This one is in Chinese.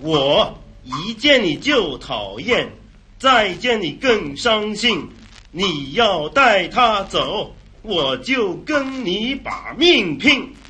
我一见你就讨厌，再见你更伤心。你要带他走，我就跟你把命拼。